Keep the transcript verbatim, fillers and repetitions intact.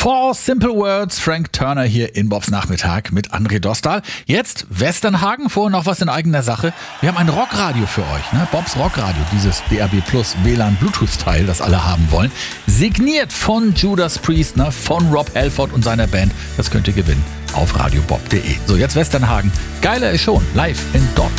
Four Simple Words, Frank Turner hier in Bobs Nachmittag mit André Dostal. Jetzt Westernhagen, vorher noch was in eigener Sache. Wir haben ein Rockradio für euch, ne? Bobs Rockradio, dieses D A B Plus W L A N Bluetooth-Teil, das alle haben wollen. Signiert von Judas Priest, ne? Von Rob Halford und seiner Band. Das könnt ihr gewinnen auf radiobob punkt de. So, jetzt Westernhagen. Geiler ist schon, live in Dortmund.